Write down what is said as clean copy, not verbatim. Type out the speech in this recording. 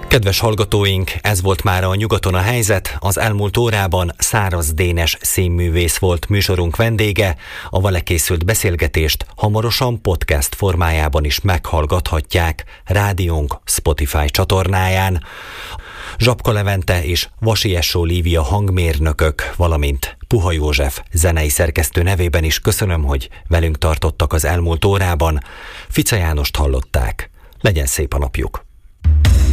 Kedves hallgatóink, ez volt már a Nyugaton a helyzet. Az elmúlt órában Száraz Dénes színművész volt műsorunk vendége. A vele készült beszélgetést hamarosan podcast formájában is meghallgathatják rádiónk Spotify csatornáján. Zsapka Levente és Vasi Essó Lívia hangmérnökök, valamint Puha József zenei szerkesztő nevében is köszönöm, hogy velünk tartottak az elmúlt órában. Fica Jánost hallották. Legyen szép a napjuk!